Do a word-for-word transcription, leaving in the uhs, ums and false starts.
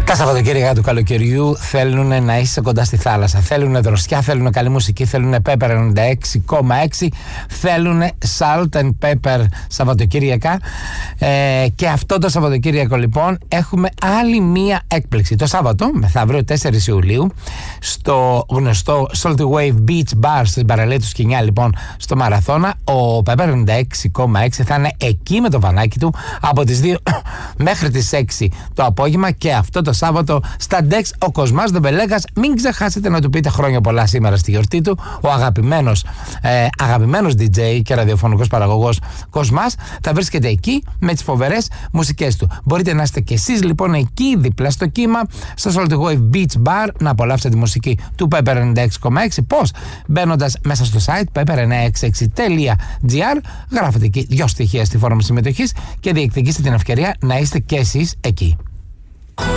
Τα Σαββατοκύριακα του καλοκαιριού θέλουν να είσαι κοντά στη θάλασσα. Θέλουν δροσιά, θέλουν καλή μουσική, θέλουν Pepper ενενήντα έξι κόμμα έξι, θέλουν Salt and Pepper Σαββατοκύριακα. Ε, και αυτό το Σαββατοκύριακο λοιπόν έχουμε άλλη μία έκπληξη. Το Σάββατο, μεθαύριο τέσσερις Ιουλίου, στο γνωστό Salty Wave Beach Bar στην παραλία του Σκηνιά, λοιπόν, στο Μαραθώνα, ο Pepper ενενήντα έξι κόμμα έξι θα είναι εκεί με το βανάκι του από τις δύο μέχρι τις έξι το απόγευμα. Και αυτό το Σάββατο στα Ντεξ ο Κοσμάς Δεμπελέγας. Μην ξεχάσετε να του πείτε χρόνια πολλά σήμερα στη γιορτή του. Ο αγαπημένος, ε, αγαπημένος ντι τζέι και ραδιοφωνικός παραγωγός Κοσμάς θα βρίσκεται εκεί με τις φοβερές μουσικές του. Μπορείτε να είστε κι εσείς λοιπόν εκεί δίπλα στο κύμα, στο Salty Wave Beach Bar, να απολαύσετε τη μουσική του Pepper ενενήντα έξι κόμμα έξι. Πώς? Μπαίνοντας μέσα στο site pepper εννιακόσια εξήντα έξι τελεία τζι άρ, γράφετε εκεί δύο στοιχεία στη φόρμα συμμετοχής και διεκδικήστε την ευκαιρία να είστε κι εσείς εκεί.